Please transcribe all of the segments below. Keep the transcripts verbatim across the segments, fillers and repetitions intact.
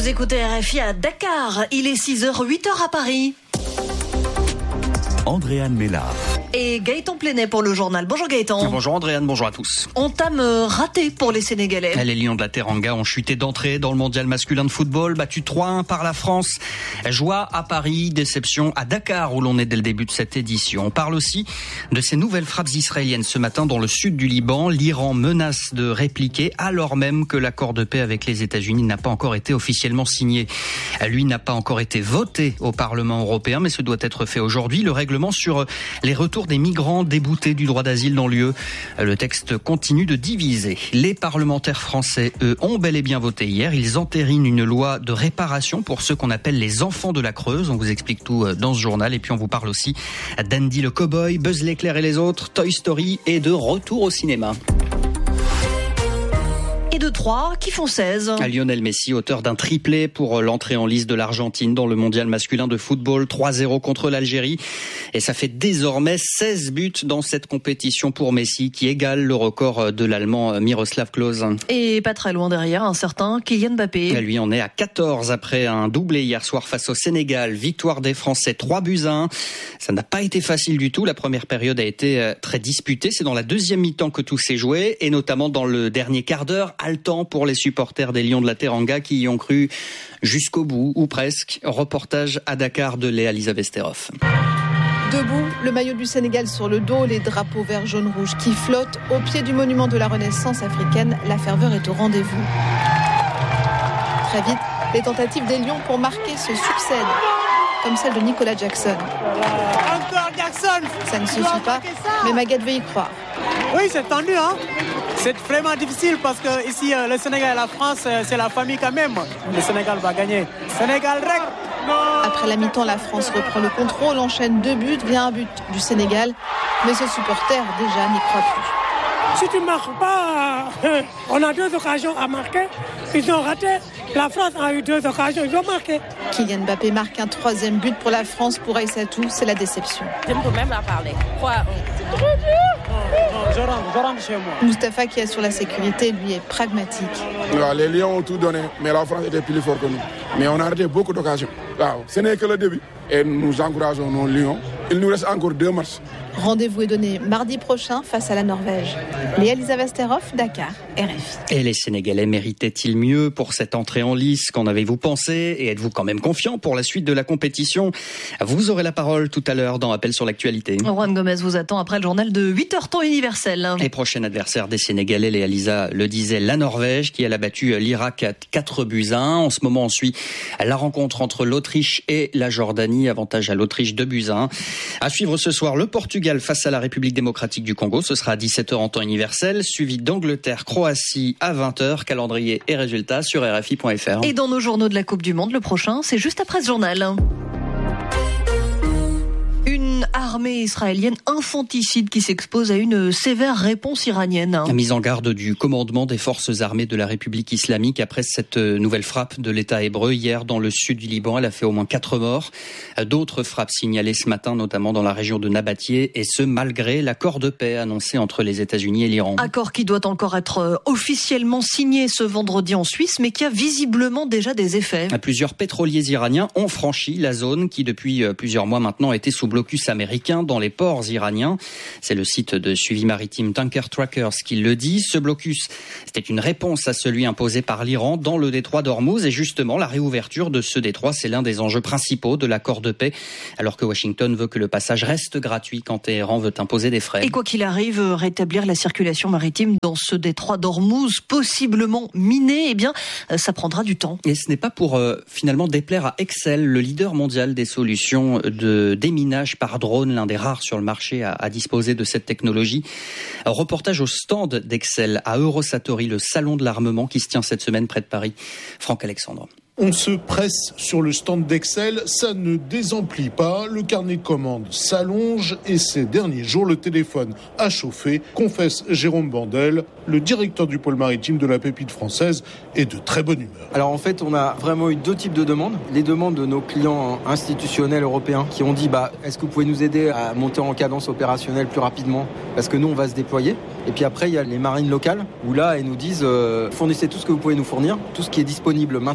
Vous écoutez R F I à Dakar, il est six heures, huit heures à Paris. Andréane Mélard. Et Gaëtan Plenet pour le journal. Bonjour Gaëtan. Bonjour Andréane, bonjour à tous. Entame ratée pour les Sénégalais. Les Lions de la Teranga ont chuté d'entrée dans le mondial masculin de football, battu trois un par la France. Joie à Paris, déception à Dakar où l'on est dès le début de cette édition. On parle aussi de ces nouvelles frappes israéliennes ce matin dans le sud du Liban. L'Iran menace de répliquer alors même que l'accord de paix avec les États-Unis n'a pas encore été officiellement signé. Lui n'a pas encore été voté au Parlement européen, mais ce doit être fait aujourd'hui. Le règlement sur les retours des migrants déboutés du droit d'asile dans l'U E. Le texte continue de diviser. Les parlementaires français, eux, ont bel et bien voté hier. Ils entérinent une loi de réparation pour ceux qu'on appelle les enfants de la Creuse. On vous explique tout dans ce journal. Et puis on vous parle aussi d'Andy le Cowboy, Buzz l'éclair et les autres, Toy Story et de retour au cinéma. Et de trois qui font seize. Lionel Messi, auteur d'un triplé pour l'entrée en lice de l'Argentine dans le mondial masculin de football, trois zéro contre l'Algérie. Et ça fait désormais seize buts dans cette compétition pour Messi, qui égale le record de l'Allemand Miroslav Klose. Et pas très loin derrière, un certain Kylian Mbappé. Lui en est à quatorze après un doublé hier soir face au Sénégal. Victoire des Français, trois buts à un. Ça n'a pas été facile du tout. La première période a été très disputée. C'est dans la deuxième mi-temps que tout s'est joué, et notamment dans le dernier quart d'heure. Haletant pour les supporters des Lions de la Teranga qui y ont cru jusqu'au bout, ou presque. Reportage à Dakar de Léa Lisa Vesterov. Debout, le maillot du Sénégal sur le dos, les drapeaux vert, jaune, rouge qui flottent. Au pied du monument de la Renaissance africaine, la ferveur est au rendez-vous. Très vite, les tentatives des Lions pour marquer se succèdent, comme celle de Nicolas Jackson. Encore Jackson. Ça ne suffit pas, mais Maguette veut y croire. Oui, c'est tendu, hein. C'est vraiment difficile parce que ici, le Sénégal et la France, c'est la famille quand même. Le Sénégal va gagner. Sénégal rec. Après la mi-temps, la France reprend le contrôle, enchaîne deux buts, vient un but du Sénégal. Mais ses supporters, déjà, n'y croient plus. Si tu ne marques pas, on a deux occasions à marquer. Ils ont raté. La France a eu deux occasions, ils ont marqué. Kylian Mbappé marque un troisième but pour la France. Pour Aïssatou, c'est la déception. Je ne peux même pas parler. trois un. C'est trop dur. Je rentre, je rentre chez moi. Moustapha, qui assure la sécurité, lui est pragmatique. Les Lions ont tout donné, mais la France était plus fort que nous. Mais on a raté beaucoup d'occasions. Ce n'est que le début. Et nous encourageons nos Lions. Il nous reste encore deux matchs. Rendez-vous est donné mardi prochain face à la Norvège. Léa Lisa Vesterov, Dakar, R F I. Et les Sénégalais méritaient-ils mieux pour cette entrée en lice? Qu'en avez-vous pensé? Et êtes-vous quand même confiant pour la suite de la compétition? Vous aurez la parole tout à l'heure dans Appel sur l'actualité. Juan Gomez vous attend après le journal de huit heures temps universel. Et prochain adversaire des Sénégalais, Léa Lisa le disait, la Norvège, qui elle a battu l'Irak à quatre buts à un. En ce moment, on suit la rencontre entre l'Autriche et la Jordanie. Avantage à l'Autriche, deux buts à un. À suivre ce soir, le Portugal face à la République démocratique du Congo. Ce sera à dix-sept heures en temps universel, suivi d'Angleterre-Croatie à vingt heures. Calendrier et résultats sur R F I point F R. Et dans nos journaux de la Coupe du Monde, le prochain, c'est juste après ce journal. Une armée israélienne infanticide qui s'expose à une sévère réponse iranienne. La mise en garde du commandement des forces armées de la République islamique après cette nouvelle frappe de l'État hébreu hier dans le sud du Liban. Elle a fait au moins quatre morts. D'autres frappes signalées ce matin, notamment dans la région de Nabatieh, et ce malgré l'accord de paix annoncé entre les États-Unis et l'Iran. Accord qui doit encore être officiellement signé ce vendredi en Suisse, mais qui a visiblement déjà des effets. Plusieurs pétroliers iraniens ont franchi la zone qui, depuis plusieurs mois maintenant, était sous blocus américain dans les ports iraniens. C'est le site de suivi maritime Tanker Trackers qui le dit. Ce blocus, c'était une réponse à celui imposé par l'Iran dans le détroit d'Ormuz. Et justement, la réouverture de ce détroit, c'est l'un des enjeux principaux de l'accord de paix, alors que Washington veut que le passage reste gratuit quand Téhéran veut imposer des frais. Et quoi qu'il arrive, rétablir la circulation maritime dans ce détroit d'Ormuz, possiblement miné, eh bien, ça prendra du temps. Et ce n'est pas pour euh, finalement déplaire à Excel, le leader mondial des solutions de déminage par drone, l'un des rares sur le marché à, à disposer de cette technologie. Un reportage au stand d'Excel à Eurosatory, le salon de l'armement qui se tient cette semaine près de Paris. Franck Alexandre. On se presse sur le stand d'Excel, ça ne désemplit pas, le carnet de commandes s'allonge et ces derniers jours, le téléphone a chauffé, confesse Jérôme Bandel, le directeur du pôle maritime de la pépite française, est de très bonne humeur. Alors en fait, on a vraiment eu deux types de demandes. Les demandes de nos clients institutionnels européens qui ont dit bah, est-ce que vous pouvez nous aider à monter en cadence opérationnelle plus rapidement parce que nous, on va se déployer. Et puis après, il y a les marines locales où là, elles nous disent euh, fournissez tout ce que vous pouvez nous fournir, tout ce qui est disponible maintenant. Alors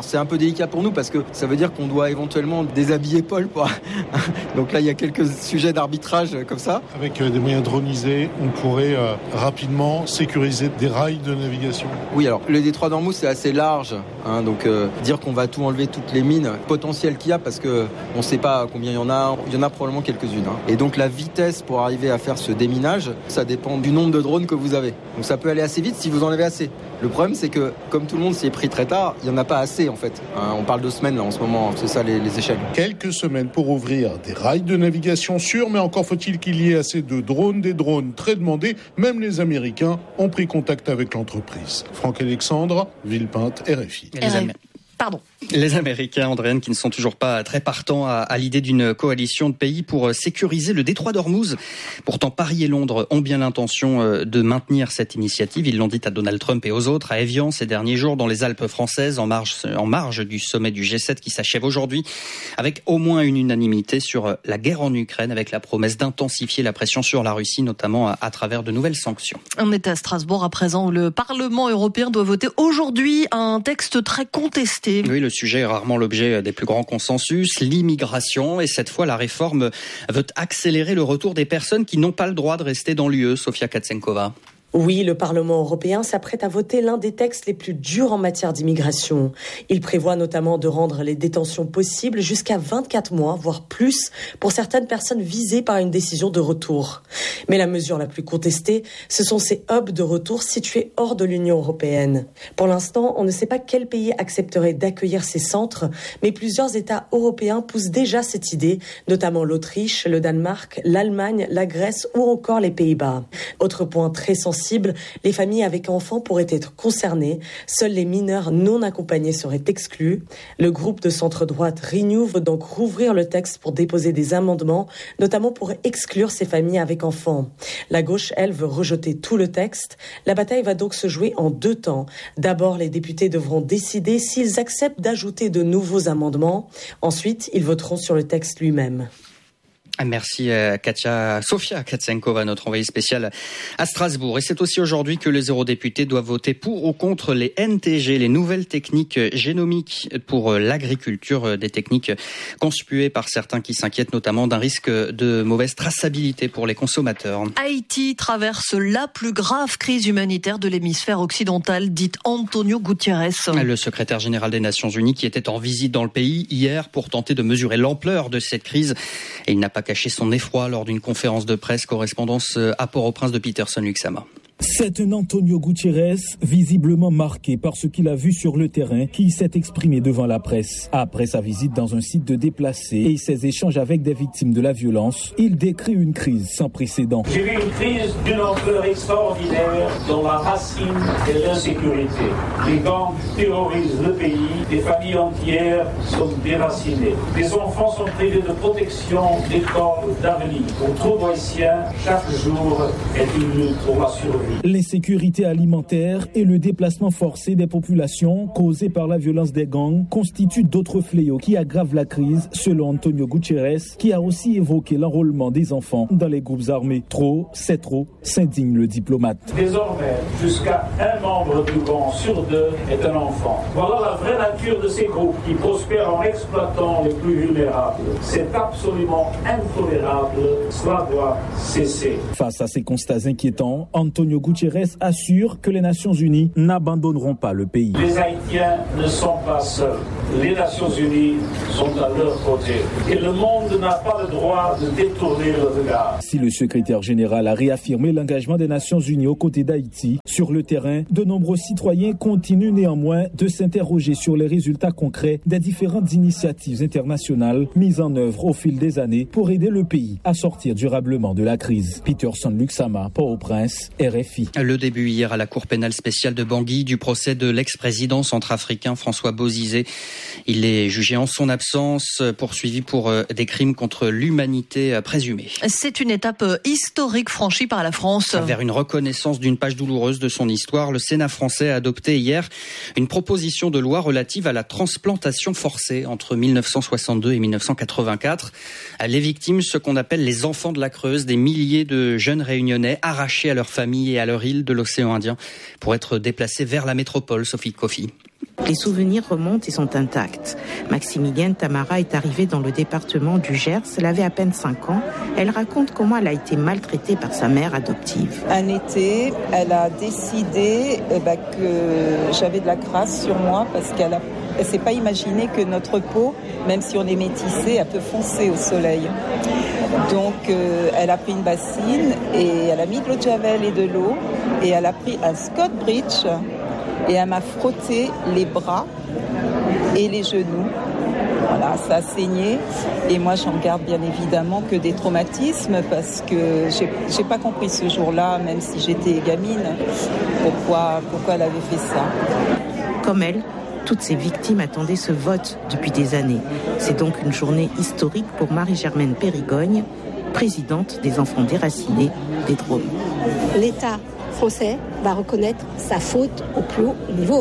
c'est un peu délicat pour nous parce que ça veut dire qu'on doit éventuellement déshabiller Paul. Pour... Donc là, il y a quelques sujets d'arbitrage comme ça. Avec des moyens dronisés, on pourrait euh, rapidement sécuriser des rails de navigation. Oui, alors le détroit d'Ormuz, c'est assez large. Hein, donc euh, dire qu'on va tout enlever, toutes les mines potentielles qu'il y a, parce qu'on ne sait pas combien il y en a. Il y en a probablement quelques-unes. Hein. Et donc la vitesse pour arriver à faire ce déminage, ça dépend du nombre de drones que vous avez. Donc ça peut aller assez vite si vous en avez assez. Le problème, c'est que comme tout le monde s'y est pris très tard, il n'y en a pas assez en fait. Hein, on parle de semaines là en ce moment, c'est ça les, les échelles. Quelques semaines pour ouvrir des rails de navigation sûrs, mais encore faut-il qu'il y ait assez de drones, des drones très demandés. Même les Américains ont pris contact avec l'entreprise. Franck Alexandre, Villepinte, R F I. R F I. Pardon. Les Américains, Andréane, qui ne sont toujours pas très partants à, à l'idée d'une coalition de pays pour sécuriser le détroit d'Ormuz. Pourtant, Paris et Londres ont bien l'intention de maintenir cette initiative. Ils l'ont dit à Donald Trump et aux autres à Évian ces derniers jours dans les Alpes françaises, en marge, en marge du sommet du G sept qui s'achève aujourd'hui, avec au moins une unanimité sur la guerre en Ukraine, avec la promesse d'intensifier la pression sur la Russie, notamment à, à travers de nouvelles sanctions. On est à Strasbourg à présent où le Parlement européen doit voter aujourd'hui un texte très contesté. Oui, le sujet est rarement l'objet des plus grands consensus, l'immigration. Et cette fois, la réforme veut accélérer le retour des personnes qui n'ont pas le droit de rester dans l'U E. Sofia Katsenkova. Oui, le Parlement européen s'apprête à voter l'un des textes les plus durs en matière d'immigration. Il prévoit notamment de rendre les détentions possibles jusqu'à vingt-quatre mois, voire plus, pour certaines personnes visées par une décision de retour. Mais la mesure la plus contestée, ce sont ces hubs de retour situés hors de l'Union européenne. Pour l'instant, on ne sait pas quel pays accepterait d'accueillir ces centres, mais plusieurs États européens poussent déjà cette idée, notamment l'Autriche, le Danemark, l'Allemagne, la Grèce ou encore les Pays-Bas. Autre point très sensible, les familles avec enfants pourraient être concernées. Seuls les mineurs non accompagnés seraient exclus. Le groupe de centre-droite Renew veut donc rouvrir le texte pour déposer des amendements, notamment pour exclure ces familles avec enfants. La gauche, elle, veut rejeter tout le texte. La bataille va donc se jouer en deux temps. D'abord, les députés devront décider s'ils acceptent d'ajouter de nouveaux amendements. Ensuite, ils voteront sur le texte lui-même. Merci Katia, Sofia Katsenkova, notre envoyée spéciale à Strasbourg. Et c'est aussi aujourd'hui que les eurodéputés doivent voter pour ou contre les N T G, les nouvelles techniques génomiques pour l'agriculture, des techniques conspuées par certains qui s'inquiètent notamment d'un risque de mauvaise traçabilité pour les consommateurs. Haïti traverse la plus grave crise humanitaire de l'hémisphère occidental, dit Antonio Guterres. Le secrétaire général des Nations Unies qui était en visite dans le pays hier pour tenter de mesurer l'ampleur de cette crise. Et il n'a pas caché son effroi lors d'une conférence de presse, correspondance à Port-au-Prince de Peterson Luxama. C'est un Antonio Guterres visiblement marqué par ce qu'il a vu sur le terrain qui s'est exprimé devant la presse. Après sa visite dans un site de déplacés et ses échanges avec des victimes de la violence, il décrit une crise sans précédent. J'ai vu une crise d'une ampleur extraordinaire dont la racine est l'insécurité. Les gangs terrorisent le pays, des familles entières sont déracinées. Les enfants sont privés de protection, d'école, d'avenir. Pour tout Haïtien, chaque jour est une lutte pour la survie. L'insécurité alimentaire et le déplacement forcé des populations causé par la violence des gangs constituent d'autres fléaux qui aggravent la crise, selon Antonio Guterres, qui a aussi évoqué l'enrôlement des enfants dans les groupes armés. Trop, c'est trop, s'indigne le diplomate. Désormais, jusqu'à un membre du gang sur deux est un enfant. Voilà la vraie nature de ces groupes qui prospèrent en exploitant les plus vulnérables. C'est absolument intolérable, cela doit cesser. Face à ces constats inquiétants, Antonio Guterres assure que les Nations Unies n'abandonneront pas le pays. Les Haïtiens ne sont pas seuls. Les Nations Unies sont à leur côté. Et le monde n'a pas le droit de détourner le regard. Si le secrétaire général a réaffirmé l'engagement des Nations Unies aux côtés d'Haïti, sur le terrain, de nombreux citoyens continuent néanmoins de s'interroger sur les résultats concrets des différentes initiatives internationales mises en œuvre au fil des années pour aider le pays à sortir durablement de la crise. Peterson Luxama, Port-au-Prince, R F I. Le début hier à la Cour pénale spéciale de Bangui du procès de l'ex-président centrafricain François Bozizé. Il est jugé en son absence, poursuivi pour des crimes contre l'humanité présumés. C'est une étape historique franchie par la France. Vers une reconnaissance d'une page douloureuse de son histoire, le Sénat français a adopté hier une proposition de loi relative à la transplantation forcée entre mille neuf cent soixante-deux et mille neuf cent quatre-vingt-quatre. Les victimes, ce qu'on appelle les enfants de la Creuse, des milliers de jeunes réunionnais arrachés à leur famille et à leur île de l'océan Indien pour être déplacés vers la métropole. Sophie Kofi. Les souvenirs remontent et sont intacts. Maximilienne Tamara est arrivée dans le département du Gers, elle avait à peine cinq ans. Elle raconte comment elle a été maltraitée par sa mère adoptive. Un été, elle a décidé eh ben, que j'avais de la crasse sur moi parce qu'elle a Elle ne s'est pas imaginé que notre peau, même si on est métissé, elle peut foncer au soleil. Donc euh, elle a pris une bassine et elle a mis de l'eau de javel et de l'eau et elle a pris un Scott Bridge et elle m'a frotté les bras et les genoux. Voilà, ça a saigné et moi j'en garde bien évidemment que des traumatismes parce que j'ai, j'ai pas compris ce jour-là, même si j'étais gamine, pourquoi, pourquoi elle avait fait ça. Comme elle, toutes ces victimes attendaient ce vote depuis des années. C'est donc une journée historique pour Marie-Germaine Périgogne, présidente des enfants déracinés des Drômes. L'État français va reconnaître sa faute au plus haut niveau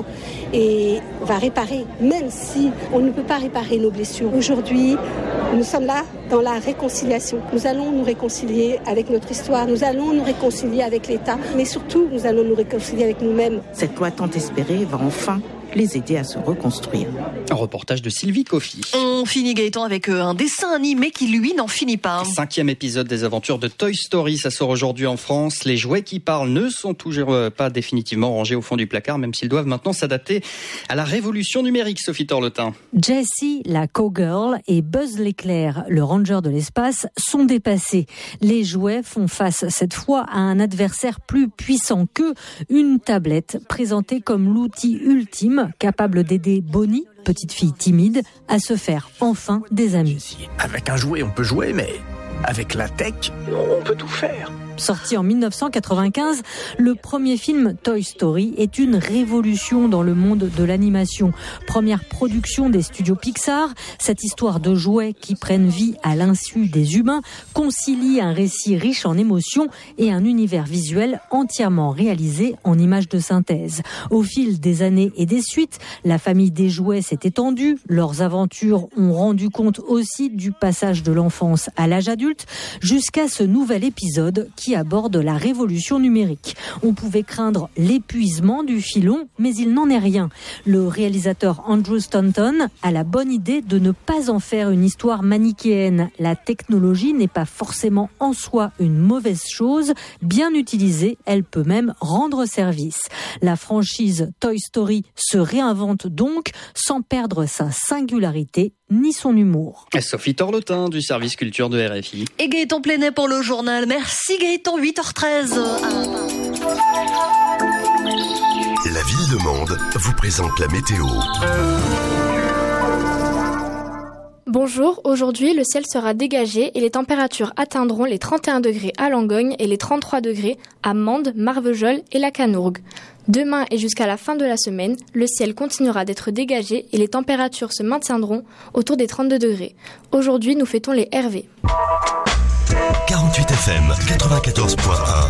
et va réparer, même si on ne peut pas réparer nos blessures. Aujourd'hui, nous sommes là dans la réconciliation. Nous allons nous réconcilier avec notre histoire, nous allons nous réconcilier avec l'État, mais surtout, nous allons nous réconcilier avec nous-mêmes. Cette loi tant espérée va enfin les aider à se reconstruire. Un reportage de Sylvie Coffy. On finit, Gaëtan, avec un dessin animé qui, lui, n'en finit pas. Cinquième épisode des aventures de Toy Story, ça sort aujourd'hui en France. Les jouets qui parlent ne sont toujours pas définitivement rangés au fond du placard, même s'ils doivent maintenant s'adapter à la révolution numérique, Sophie Torletin. Jessie, la cowgirl, et Buzz l'éclair, le ranger de l'espace, sont dépassés. Les jouets font face cette fois à un adversaire plus puissant qu'eux, une tablette présentée comme l'outil ultime capable d'aider Bonnie, petite fille timide, à se faire enfin des amis. Avec un jouet, on peut jouer, mais avec la tech, on peut tout faire. Sorti en dix-neuf cent quatre-vingt-quinze, le premier film Toy Story est une révolution dans le monde de l'animation. Première production des studios Pixar, cette histoire de jouets qui prennent vie à l'insu des humains concilie un récit riche en émotions et un univers visuel entièrement réalisé en images de synthèse. Au fil des années et des suites, la famille des jouets s'est étendue, leurs aventures ont rendu compte aussi du passage de l'enfance à l'âge adulte, jusqu'à ce nouvel épisode qui qui aborde la révolution numérique. On pouvait craindre l'épuisement du filon, mais il n'en est rien. Le réalisateur Andrew Stanton a la bonne idée de ne pas en faire une histoire manichéenne. La technologie n'est pas forcément en soi une mauvaise chose. Bien utilisée, elle peut même rendre service. La franchise Toy Story se réinvente donc sans perdre sa singularité ni son humour. Sophie Torletin du service culture de R F I. Et Gaëtan Plenet pour le journal. Merci Gaëtan, huit heures treize. La ville de Mende vous présente la météo. Bonjour, aujourd'hui le ciel sera dégagé et les températures atteindront les trente et un degrés à Langogne et les trente-trois degrés à Mende, Marvejols et la Canourgue. Demain et jusqu'à la fin de la semaine, le ciel continuera d'être dégagé et les températures se maintiendront autour des trente-deux degrés. Aujourd'hui, nous fêtons les Hervé. quarante-huit F M quatre-vingt-quatorze point un